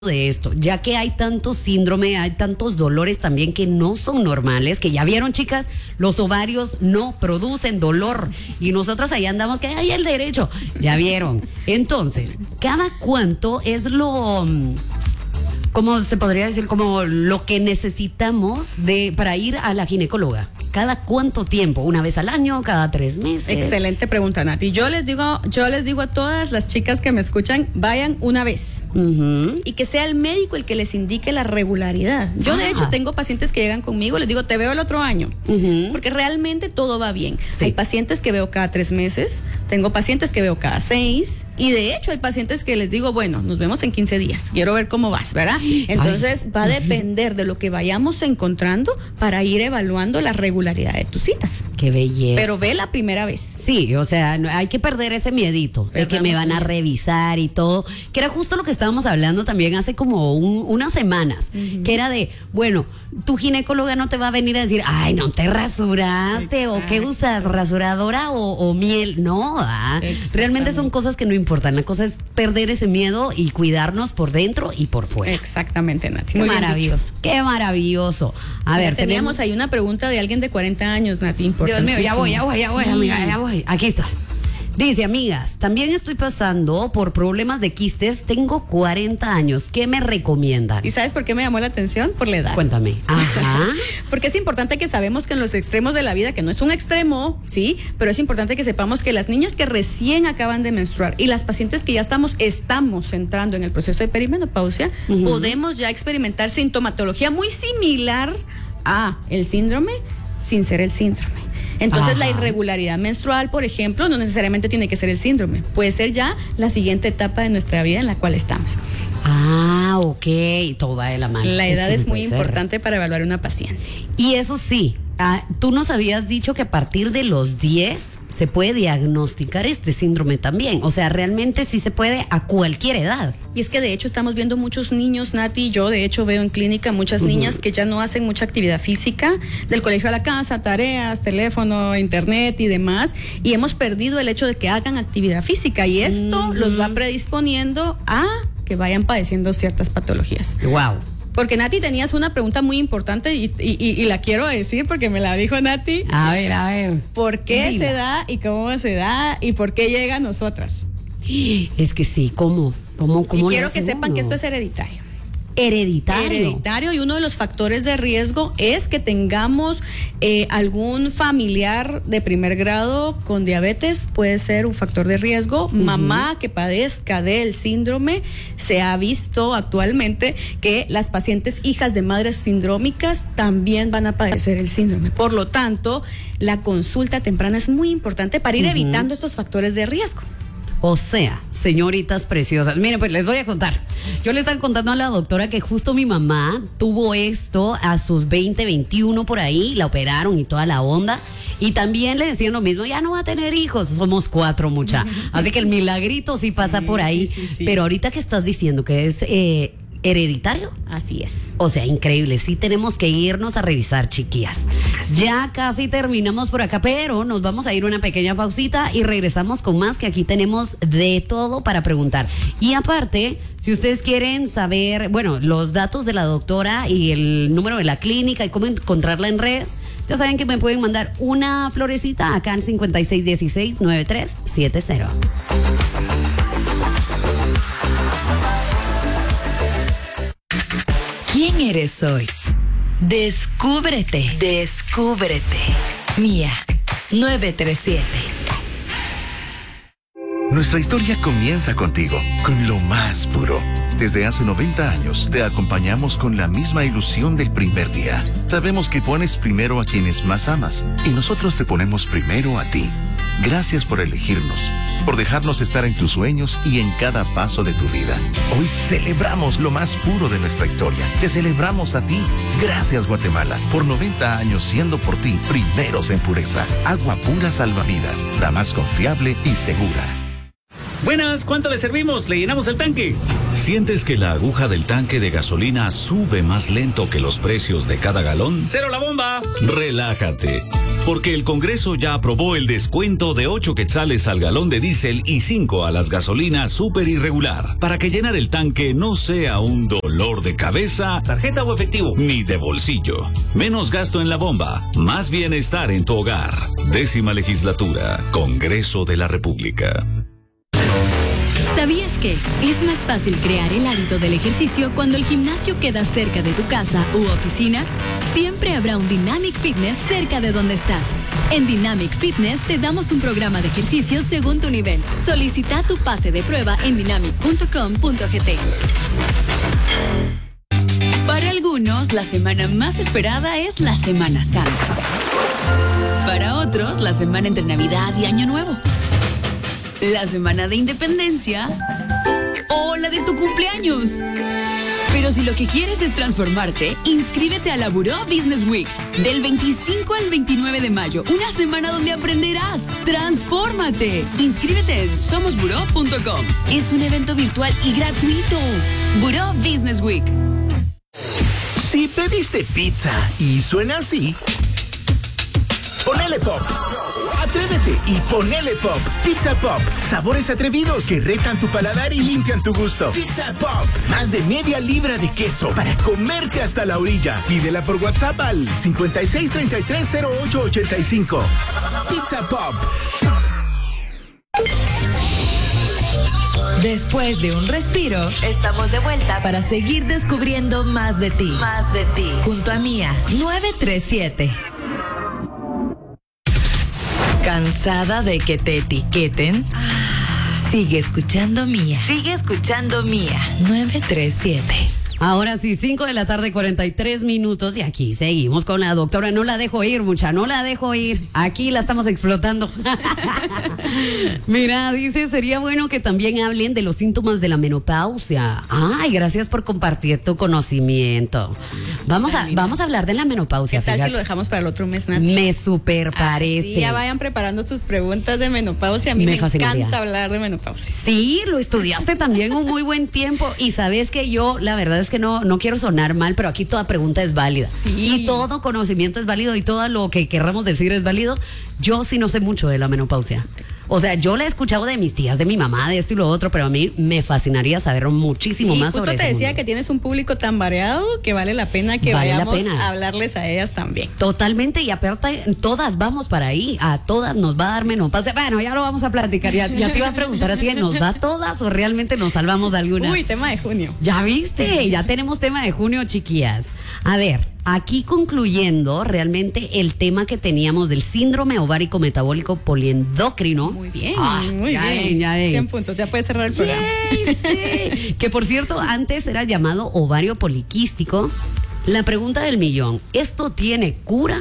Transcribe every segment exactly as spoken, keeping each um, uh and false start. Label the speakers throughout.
Speaker 1: de esto, ya que hay tanto síndrome, hay tantos dolores también que no son normales, que ya vieron, chicas, los ovarios no producen dolor y nosotros ahí andamos que hay el derecho, ya vieron. Entonces, ¿cada cuánto es lo, cómo se podría decir, como lo que necesitamos de para ir a la ginecóloga? ¿Cada cuánto tiempo? ¿Una vez al año? ¿Cada tres meses?
Speaker 2: Excelente pregunta, Nati. Yo les digo, yo les digo a todas las chicas que me escuchan, vayan una vez. Uh-huh. Y que sea el médico el que les indique la regularidad. Yo, ah. de hecho, tengo pacientes que llegan conmigo, les digo, te veo el otro año. Uh-huh. Porque realmente todo va bien. Sí. Hay pacientes que veo cada tres meses, tengo pacientes que veo cada seis, y de hecho hay pacientes que les digo, bueno, nos vemos en quince días. Quiero ver cómo vas, ¿verdad? Entonces, Ay. va a depender de lo que vayamos encontrando para ir evaluando la regularidad de tus citas.
Speaker 1: Qué belleza.
Speaker 2: Pero ve la primera vez.
Speaker 1: Sí, o sea, no, hay que perder ese miedito de que me van a revisar y todo, que era justo lo que estábamos hablando también hace como un, unas semanas, uh-huh. que era de, bueno, tu ginecóloga no te va a venir a decir, ay, no te rasuraste, Exacto. o qué usas, rasuradora o, o miel. No, ¿ah? Realmente son cosas que no importan. La cosa es perder ese miedo y cuidarnos por dentro y por fuera.
Speaker 2: Exactamente, Nati.
Speaker 1: Qué Muy maravilloso, qué maravilloso. A ver,
Speaker 2: teníamos ahí una pregunta de alguien de cuarenta años, Nati.
Speaker 1: Dios mío, ya voy, ya voy, ya voy, sí. amiga, ya voy. Aquí está. Dice, amigas, también estoy pasando por problemas de quistes, tengo cuarenta años, ¿qué me recomiendan?
Speaker 2: ¿Y sabes por qué me llamó la atención? Por la edad.
Speaker 1: Cuéntame. Ajá.
Speaker 2: Porque es importante que sabemos que en los extremos de la vida, que no es un extremo, sí, pero es importante que sepamos que las niñas que recién acaban de menstruar y las pacientes que ya estamos, estamos entrando en el proceso de perimenopausia, uh-huh. podemos ya experimentar sintomatología muy similar a el síndrome sin ser el síndrome. Entonces, Ajá. la irregularidad menstrual, por ejemplo, no necesariamente tiene que ser el síndrome. Puede ser ya la siguiente etapa de nuestra vida en la cual estamos.
Speaker 1: Ah, ok. Todo va de la mano.
Speaker 2: La edad es, es muy importante para evaluar a una paciente.
Speaker 1: Y eso sí, ah, tú nos habías dicho que a partir de los diez se puede diagnosticar este síndrome también. O sea, realmente sí se puede a cualquier edad.
Speaker 2: Y es que de hecho estamos viendo muchos niños, Nati, yo de hecho veo en clínica muchas uh-huh. niñas que ya no hacen mucha actividad física, del colegio a la casa, tareas, teléfono, internet y demás, y hemos perdido el hecho de que hagan actividad física y esto uh-huh. los va predisponiendo a que vayan padeciendo ciertas patologías.
Speaker 1: Wow.
Speaker 2: Porque, Nati, tenías una pregunta muy importante y, y, y, y la quiero decir porque me la dijo Nati.
Speaker 1: A ver, a ver.
Speaker 2: ¿Por qué Dila. se da y cómo se da y por qué llega a nosotras?
Speaker 1: Es que sí, ¿cómo? ¿Cómo, cómo
Speaker 2: y quiero que sepan uno? que esto es hereditario.
Speaker 1: Hereditario.
Speaker 2: Hereditario, y uno de los factores de riesgo es que tengamos eh, algún familiar de primer grado con diabetes, puede ser un factor de riesgo. Uh-huh. Mamá que padezca del síndrome, se ha visto actualmente que las pacientes hijas de madres sindrómicas también van a padecer el síndrome. Por lo tanto, la consulta temprana es muy importante para ir uh-huh. evitando estos factores de riesgo.
Speaker 1: O sea, señoritas preciosas, miren, pues les voy a contar. Yo le estaba contando a la doctora que justo mi mamá tuvo esto a sus veinte, veintiuno por ahí, la operaron y toda la onda. Y también le decían lo mismo, ya no va a tener hijos, somos cuatro, mucha. Así que el milagrito sí pasa sí, por ahí. Sí, sí, sí. Pero ahorita que estás diciendo que es eh, hereditario.
Speaker 2: Así es.
Speaker 1: O sea, increíble. Sí tenemos que irnos a revisar, chiquillas. Así ya es. Casi terminamos por acá, pero nos vamos a ir una pequeña pausita y regresamos con más, que aquí tenemos de todo para preguntar. Y aparte, si ustedes quieren saber, bueno, los datos de la doctora y el número de la clínica y cómo encontrarla en redes, ya saben que me pueden mandar una florecita acá al cincuenta y seis dieciséis noventa y tres setenta.
Speaker 3: ¿Quién eres hoy? Descúbrete, descúbrete. Mía, nueve tres siete.
Speaker 4: Nuestra historia comienza contigo, con lo más puro. Desde hace noventa años te acompañamos con la misma ilusión del primer día. Sabemos que pones primero a quienes más amas y nosotros te ponemos primero a ti. Gracias por elegirnos, por dejarnos estar en tus sueños y en cada paso de tu vida. Hoy celebramos lo más puro de nuestra historia. Te celebramos a ti. Gracias, Guatemala, por noventa años siendo por ti primeros en pureza. Agua pura salvavidas, la más confiable y segura.
Speaker 5: Buenas, ¿cuánto le servimos? ¿Le llenamos el tanque?
Speaker 6: ¿Sientes que la aguja del tanque de gasolina sube más lento que los precios de cada galón?
Speaker 5: ¡Cero la bomba!
Speaker 6: Relájate, porque el Congreso ya aprobó el descuento de ocho quetzales al galón de diésel y cinco a las gasolinas súper irregular, para que llenar el tanque no sea un dolor de cabeza,
Speaker 5: ¿tarjeta o efectivo?
Speaker 6: Ni de bolsillo. Menos gasto en la bomba, más bienestar en tu hogar. Décima legislatura, Congreso de la República.
Speaker 7: ¿Sabías que es más fácil crear el hábito del ejercicio cuando el gimnasio queda cerca de tu casa u oficina? Siempre habrá un Dynamic Fitness cerca de donde estás. En Dynamic Fitness te damos un programa de ejercicios según tu nivel. Solicita tu pase de prueba en dynamic punto com punto gt.
Speaker 3: Para algunos, la semana más esperada es la Semana Santa. Para otros, la semana entre Navidad y Año Nuevo. La semana de Independencia o la de tu cumpleaños. Pero si lo que quieres es transformarte, inscríbete a la Buró Business Week del veinticinco al veintinueve de mayo, una semana donde aprenderás. ¡Transfórmate! Inscríbete en somos buró punto com. Es un evento virtual y gratuito. Buró Business Week.
Speaker 8: Si pediste pizza y suena así, ponele pop. Atrévete y ponele pop. Pizza Pop. Sabores atrevidos que retan tu paladar y limpian tu gusto. Pizza Pop. Más de media libra de queso para comerte hasta la orilla. Pídela por WhatsApp al cincuenta y seis treinta y tres cero ocho ochenta y cinco. Pizza Pop.
Speaker 3: Después de un respiro, estamos de vuelta para seguir descubriendo más de ti. Más de ti. Junto a Mía, nueve tres siete. ¿Cansada de que te etiqueten? Sigue escuchando Mía. Sigue escuchando Mía. nueve tres siete.
Speaker 1: Ahora sí, cinco de la tarde, cuarenta y tres minutos, y aquí seguimos con la doctora. No la dejo ir, mucha, no la dejo ir. Aquí la estamos explotando. Mira, dice, sería bueno que también hablen de los síntomas de la menopausia. Ay, gracias por compartir tu conocimiento. Vamos a, vamos a hablar de la menopausia.
Speaker 2: ¿Qué tal
Speaker 1: fíjate?
Speaker 2: si lo dejamos para el otro mes, Nati?
Speaker 1: Me super parece.
Speaker 2: Sí, ya vayan preparando sus preguntas de menopausia. A mí
Speaker 1: Me
Speaker 2: me,
Speaker 1: fascinaría.
Speaker 2: encanta hablar de menopausia.
Speaker 1: Sí, lo estudiaste también un muy buen tiempo. Y sabes que yo, la verdad es que no, no quiero sonar mal, pero aquí toda pregunta es válida.
Speaker 2: Sí.
Speaker 1: Y todo conocimiento es válido y todo lo que querramos decir es válido. Yo sí no sé mucho de la menopausia. O sea, yo la he escuchado de mis tías, de mi mamá, de esto y lo otro, pero a mí me fascinaría saber muchísimo
Speaker 2: Y
Speaker 1: más
Speaker 2: justo
Speaker 1: sobre
Speaker 2: te
Speaker 1: ese
Speaker 2: decía
Speaker 1: mundo.
Speaker 2: que tienes un público tan variado que vale la pena que
Speaker 1: Vale la
Speaker 2: vayamos
Speaker 1: pena.
Speaker 2: a hablarles a ellas también.
Speaker 1: Totalmente, y aparte, todas vamos para ahí, a todas nos va a dar menopausia. Bueno, ya lo vamos a platicar, ya, ya te iba a preguntar así, ¿nos da todas o realmente nos salvamos alguna?
Speaker 2: Uy, tema de junio.
Speaker 1: Ya viste, ya tenemos tema de junio, chiquillas. A ver, aquí concluyendo realmente el tema que teníamos del síndrome ovárico metabólico poliendocrino.
Speaker 2: Muy bien,
Speaker 1: Ah,
Speaker 2: muy
Speaker 1: ya
Speaker 2: bien.
Speaker 1: ven, ya ven.
Speaker 2: cien puntos, ya puedes cerrar el programa.
Speaker 1: Yay, sí. Que por cierto, antes era llamado ovario poliquístico. La pregunta del millón, ¿esto tiene cura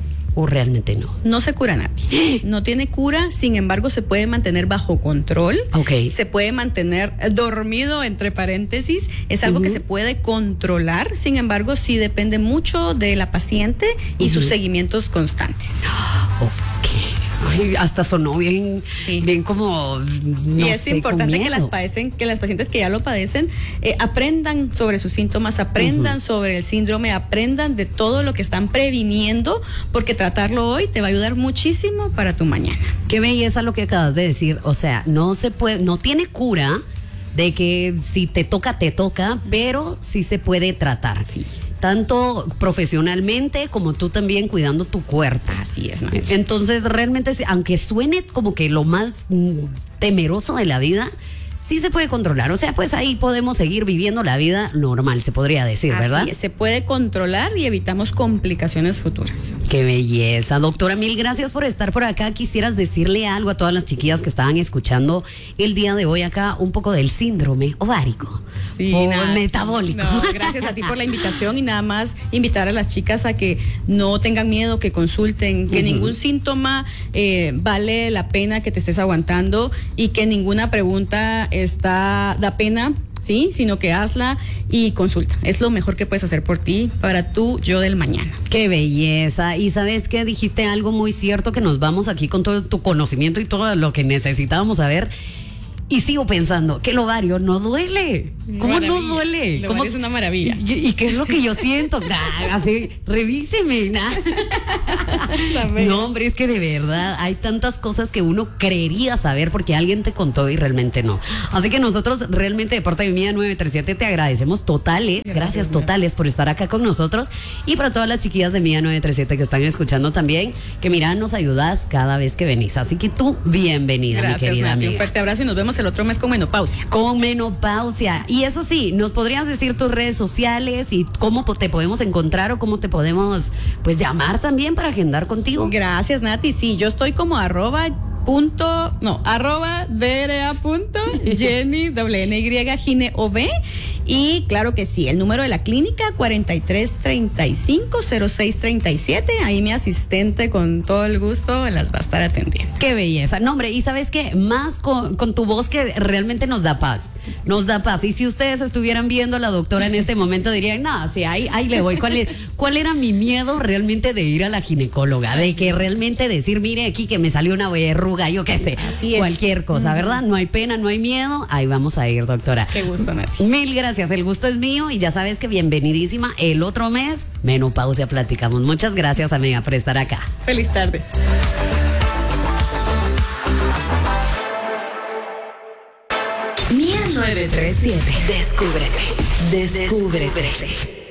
Speaker 1: o realmente no?
Speaker 2: No se cura, Nati. No tiene cura, sin embargo, se puede mantener bajo control.
Speaker 1: Ok.
Speaker 2: Se puede mantener dormido, entre paréntesis. Es algo
Speaker 1: Ujú.
Speaker 2: que se puede controlar, sin embargo, sí depende mucho de la paciente y sus
Speaker 1: Ujú.
Speaker 2: seguimientos constantes.
Speaker 1: Ok. Ay, hasta sonó bien,
Speaker 2: Sí.
Speaker 1: bien como. No
Speaker 2: y es
Speaker 1: sé,
Speaker 2: importante
Speaker 1: con
Speaker 2: que las
Speaker 1: miedo.
Speaker 2: padecen, que las pacientes que ya lo padecen eh, aprendan sobre sus síntomas, aprendan
Speaker 1: Ujú.
Speaker 2: sobre el síndrome, aprendan de todo lo que están previniendo, porque tratarlo hoy te va a ayudar muchísimo para tu mañana.
Speaker 1: Qué belleza lo que acabas de decir. O sea, no se puede, no tiene cura de que si te toca, te toca, pero sí se puede tratar.
Speaker 2: Sí.
Speaker 1: Tanto profesionalmente como tú también cuidando tu cuerpo.
Speaker 2: Así es, Nachi.
Speaker 1: Entonces, realmente, sí, aunque suene como que lo más mm, temeroso de la vida, sí se puede controlar. O sea, pues ahí podemos seguir viviendo la vida normal, se podría decir, ¿verdad?
Speaker 2: Así es, se puede controlar y evitamos complicaciones futuras.
Speaker 1: Qué belleza. Doctora, mil gracias por estar por acá. Quisieras decirle algo a todas las chiquillas que estaban escuchando el día de hoy acá, un poco del síndrome ovárico o
Speaker 2: nada.
Speaker 1: metabólico.
Speaker 2: No, gracias a ti por la invitación y nada más invitar a las chicas a que no tengan miedo, que consulten, que
Speaker 1: Ujú.
Speaker 2: ningún síntoma eh, vale la pena que te estés aguantando y que ninguna pregunta está da pena, ¿sí? Sino que hazla y consulta. Es lo mejor que puedes hacer por ti, para tu yo del mañana.
Speaker 1: Qué belleza. Y sabes que dijiste algo muy cierto, que nos vamos aquí con todo tu conocimiento y todo lo que necesitábamos saber. Y sigo pensando que el ovario no duele. ¿Cómo
Speaker 2: Maravilla.
Speaker 1: no duele?
Speaker 2: El
Speaker 1: ¿Cómo?
Speaker 2: ovario es una maravilla.
Speaker 1: ¿Y, y qué es lo que yo siento? Nah, así, revíseme. Nah. No, hombre, es que de verdad hay tantas cosas que uno creería saber porque alguien te contó y realmente no. Así que nosotros realmente de parte de Mía nueve tres siete te agradecemos totales. Gracias, gracias totales por estar acá con nosotros. Y para todas las chiquillas de Mía nueve tres siete que están escuchando también, que mira, nos ayudas cada vez que venís. Así que tú, bienvenida,
Speaker 2: Gracias,
Speaker 1: mi querida
Speaker 2: Nati,
Speaker 1: amiga.
Speaker 2: un fuerte abrazo y nos vemos el otro mes con menopausia.
Speaker 1: Con menopausia. Y eso sí, ¿nos podrías decir tus redes sociales y cómo te podemos encontrar o cómo te podemos pues llamar también para agendar contigo?
Speaker 2: Gracias, Nati. Sí, yo estoy como arroba punto, no, arroba dra punto Jenny, doble N Y, Gine O V. Y claro que sí, el número de la clínica cuarenta y tres treinta y cinco cero seis treinta y siete. Ahí mi asistente con todo el gusto las va a estar atendiendo.
Speaker 1: Qué belleza. No, hombre, y ¿sabes qué? Más con, con tu voz que realmente nos da paz. Nos da paz. Y si ustedes estuvieran viendo a la doctora en este momento dirían, no, sí, ahí, ahí le voy. ¿Cuál, es, ¿Cuál era mi miedo realmente de ir a la ginecóloga? De que realmente decir, mire aquí que me salió una verruga, yo qué sé.
Speaker 2: Así es.
Speaker 1: Cualquier cosa, uh-huh. ¿verdad? No hay pena, no hay miedo. Ahí vamos a ir, doctora.
Speaker 2: Qué gusto, Nati.
Speaker 1: Mil gracias. El gusto es mío y ya sabes que bienvenidísima. El otro mes, menopausia platicamos. Muchas gracias, amiga, por estar acá.
Speaker 2: Feliz tarde.
Speaker 3: Mía nueve tres siete. Descúbrete. Descúbrete.